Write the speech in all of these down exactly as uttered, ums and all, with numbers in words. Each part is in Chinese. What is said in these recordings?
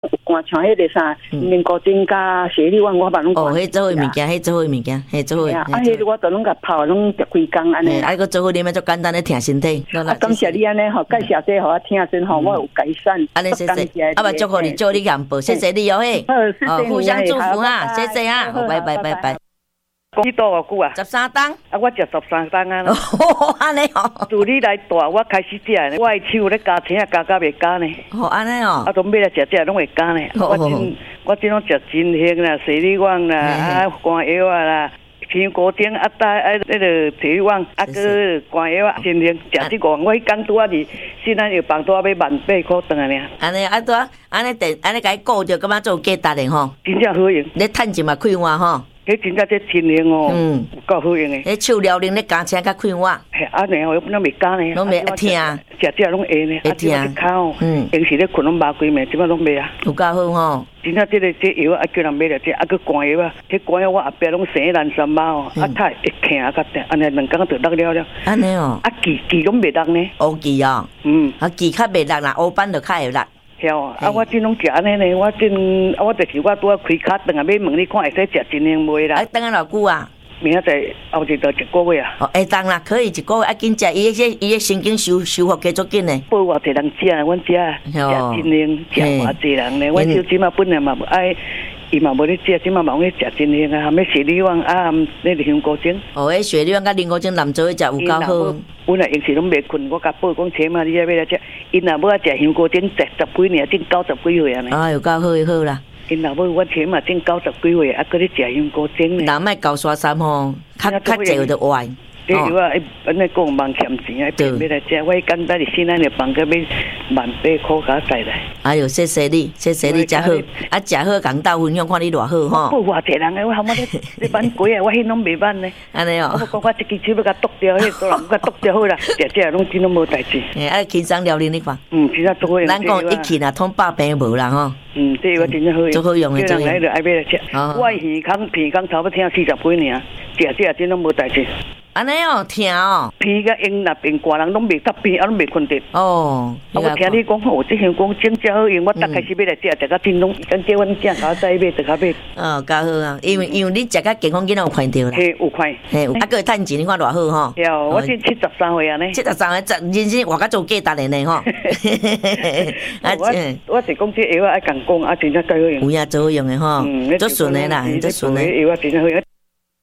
有看像迄个啥面高精加血力丸，我把拢哦，迄做伙物件，迄做伙物件，迄做伙。 啊，迄我都拢甲泡，拢食几工安尼。 啊，个做伙啉啊，足简单咧，挺身体。 啊，感谢你安尼吼，介绍这互我听先吼，我有改善。 安尼谢谢，啊，嘛祝福你，祝你幸福，谢谢你哦嘿。哦，互相祝福哈，谢谢啊，拜拜拜拜。 你多偌久啊？ 十三档。 啊，我食十三档啊。 哦，安尼哦。 自你来大，我开始食呢，我的手咧加钱啊，加加袂加呢。 哦，安尼哦。 啊，都买来食食拢会加呢。我真我真拢食真香啦，水力丸啦，啊，肝药啊啦。香菇精啊，带啊，那个水力丸啊，个肝药啊，真香。食这个，我迄工拄啊是，现在药房拄啊要万八块顿啊呢。 安尼啊，拄啊，安尼电，安尼甲伊顾着，感觉做价值的吼。 真正好用。 你趁钱嘛开换吼。 迄真正这真灵哦，嗯，有够好用的。 迄手疗灵咧加车甲开碗， 嘿，啊，然后我拢袂加呢， 拢袂听， 食食拢会呢， 会听。 口，嗯，平时咧困拢麻规暝，即摆拢袂啊。 有够好吼！ 真正这个这药啊，叫人买来这，啊，个肝药啊，迄肝药我后壁拢生烂三包哦，啊，太会疼啊，甲定，安尼两工就落了了。 安尼哦。 啊，记记拢袂落呢。 乌记哦。嗯。啊，记较袂落啦，乌斑就较会落。 晓啊！我真拢食安尼呢，我真啊，我就是我拄啊开卡顿啊，要问你看会使食真灵袂啦？ 啊，等下偌久啊？ 明仔载后日就一个月啊。 哦，会当啦，可以一个月啊，紧食，伊迄伊迄神经修修复加足紧呢。 报偌济人食啊，阮食食真灵，食偌济人呢。阮就即马本来嘛爱。伊嘛无咧食，即马嘛咧食真香啊！含咩雪里丸啊，那个香菇精。 哦，迄雪里丸甲灵菇精南做伙食有够好。 阮若用时拢袂困，我甲报讲车嘛，你要来食。因若要食香菇精，十十几年，正九十几岁啊呢。 啊，有够好好啦。 因若要我车嘛，正九十几岁，啊，搁咧食香菇精呢。 人莫搞刷衫吼，较较济有得歪。 这药啊，安尼讲忙欠钱啊，变要来食。我简单的现在就放个要万八块加带来。 哎呦，谢谢你，谢谢你，食好，啊，食好，共斗分享，看你偌好吼。 我偌济人诶，我喊我咧咧挽鬼啊，我迄拢袂挽呢。 安尼哦。 我讲我一支手要甲剁掉，迄个人甲剁掉好啦，食食拢真拢无代志。 诶，啊，轻松疗愈你看。 嗯，真正做好用。 咱讲一气若通百病无啦吼。 嗯，这个真正好用。 做好用诶，做用。 来就爱买来食。我耳康鼻康差不多听四十几年，食食真拢无代志。 安尼哦，听哦， 鼻甲用那边寒人拢袂得鼻，啊拢袂困得。 哦， 啊，我听你讲吼，这香讲真正好用，我逐开始要来食，食到真拢，跟叫阮囝甲我再买，就甲买。 哦，较好啊，因为因为你食甲健康，囡仔有看到啦。 嘿，有看。 嘿，啊，个趁钱，你看偌好吼。 有，我今七十三岁啊呢。 七十三岁，人生活甲做价值的呢吼。 我我是讲这药爱共讲，啊，真正够好用。 有影做好用的吼，做顺的啦，做顺的。 药啊，真正好用。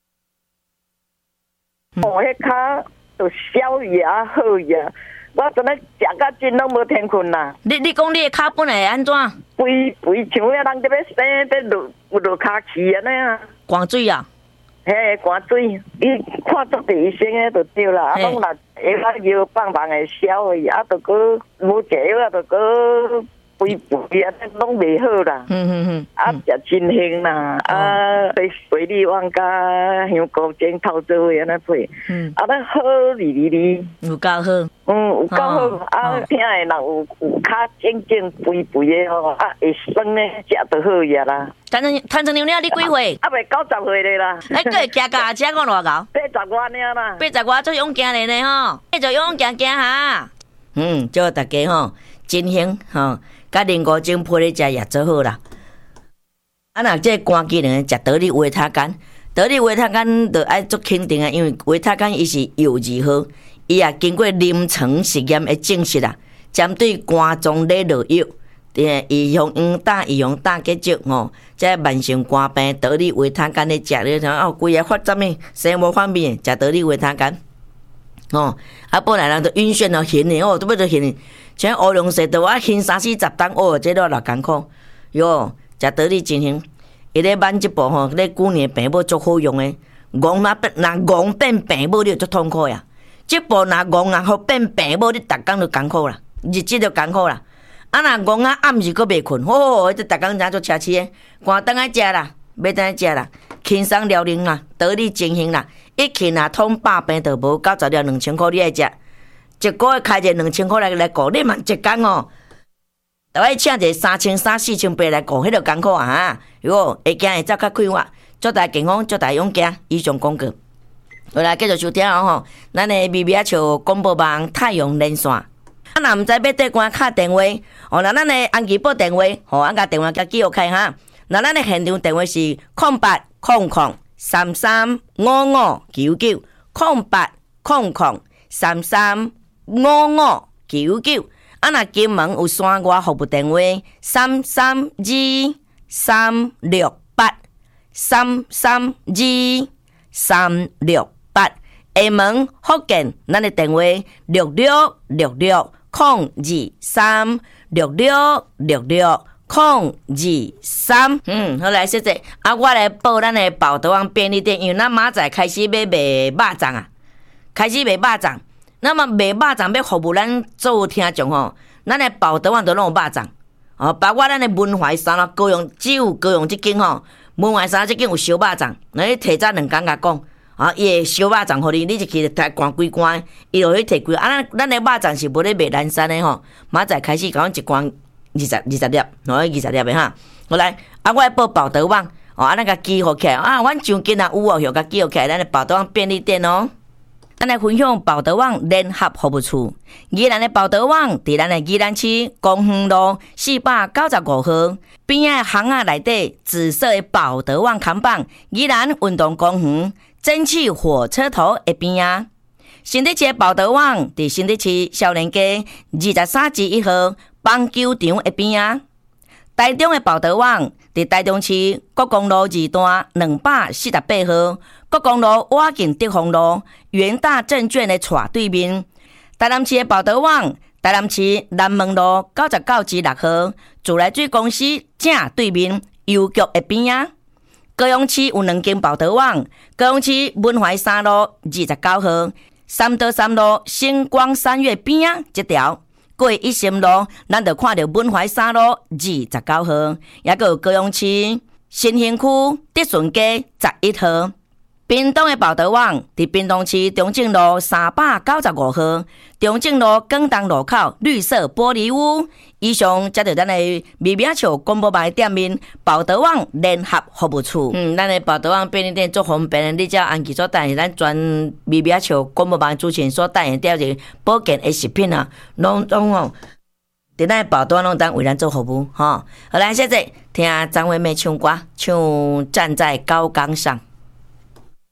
我迄骹就消牙好呀，我真诶食甲真拢无天困啦。 你你讲你诶骹本来安怎？ 规规像遐人伫要生在落有落骹气安尼啊。 寒水啊？ 嘿，寒水，伊看足地医生诶就对啦，啊，拢若下骹药棒棒诶消诶，啊，着搁无食药啊，着搁。肥肥啊，拢袂好啦。嗯嗯嗯。啊，食真香啦，啊，水水里丸加香菇精透做伙安尼配。嗯。啊，咱好哩哩哩。 有够好。 嗯，有够好。啊，听诶人有有较正正肥肥诶吼，啊，会酸诶，食着好呀啦。 谭成谭成娘娘，你几岁？ 啊，袂九十岁咧啦。 哎，个会行驾车讲偌高？ 八十外尔啦。 八十外做勇行咧呢吼，继续勇行行哈。嗯，祝大家吼真香吼。甲灵菇精配咧食也做好啦。啊，若这肝机能食得力维他干，得力维他干就爱做肯定啊，因为维他干伊是药字好，伊也经过临床实验的证实啦，针对肝脏内热药，诶，预防黄疸、预防胆结石吼，即慢性肝病得力维他干咧食咧，像哦，规个发展诶，生活方面食得力维他干。哦，啊，本来人都晕眩哦，晕的哦，都要做晕的。像乌龙茶都啊晕三四十档，哦，这都偌艰苦。哟，食得力真香。伊咧慢一步吼，咧旧年病母足好用诶。戆若变，若戆变病母，你就足痛苦呀。这步若戆啊，好变病母，你逐工就艰苦啦，日子就艰苦啦。啊，若戆啊，暗时佫袂困，吼，这逐工怎做车车？赶等来食啦，要等来食啦，轻松疗龄啦，得力真香啦。一气若通百病就无九十了两千块，你爱食。一个月开一两千块来来顾，你嘛一工哦，都爱请一个三千三四千八来顾，迄就艰苦啊哈！哟，会惊会走较快活，祝大家健康，祝大家勇敢。以上广告，好啦，继续收听哦吼，咱的咪咪啊笑广播网太阳连线。 啊，若毋知要对官敲电话，哦，那咱的安吉报电话，吼，啊，甲电话甲记录开哈。那咱的现场电话是空八空空三三五五九九，空八空空三三五五九九。啊，若金门有山外服务电话三三二三六八三三二三六八。厦门福建，咱的电话六六六六空二三六六六六空二三。嗯，好来，谢谢。啊，我来报咱的宝德旺便利店，因为咱明仔开始要卖肉粽啊，开始卖肉粽。那么卖肉粽要服务咱所有听众吼，咱的宝德旺都拢有肉粽哦，包括咱的文怀山啦、高雄只有高雄这间吼，文怀山这间有烧肉粽，那你提早两天甲讲。啊，伊会烧肉粽互你，你就去来关几关，伊就去摕几。啊，咱咱的肉粽是无咧卖南山的吼，明仔开始讲一关二十二十粒，吼二十粒的哈。好来，啊，我来报宝德旺，哦，啊，咱甲记号起来，啊，阮上间啊有哦，有甲记号起来，咱的宝德旺便利店哦。咱来分享宝德旺联合服务处，宜兰的宝德旺伫咱的宜兰市公园路四百九十五号边仔巷仔内底紫色的宝德旺看板，宜兰运动公园。蒸汽火车头一边啊，新竹市宝德旺伫新竹市少年街二十三至一号棒球场一边啊。台中的宝德旺伫台中市国公路二段两百四十八号，国公路瓦近德丰路元大证券的斜对面。台南市的宝德旺，台南市南门路九十九至六号自来水公司正对面邮局一边啊。高雄市有两间宝德旺，高雄市文怀三路二十九号，三德三路星光三月边啊，这条过一心路，咱就看到文怀三路二十九号，也个有高雄市新兴区德顺街十一号。屏东的宝德旺伫屏东市中正路三百九十五号，中正路广东路口绿色玻璃屋。以上则着咱的米饼树广播牌店面宝德旺联合服务处。嗯，咱的宝德旺便利店做方便，你只要按记所带，咱全米饼树广播牌主持人所带的掉是保健的食品啊，拢拢哦，伫咱的宝德旺拢当为咱做服务哈。好来，现在听张惠妹唱歌，唱站在高岗上。